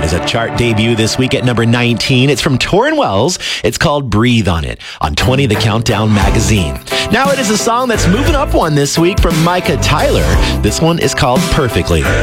has a chart debut this week at number 19. It's from Torrin Wells. It's called Breathe on It on 20 The Countdown magazine. Now it is a song that's moving up one this week from Micah Tyler. This one is called Perfectly.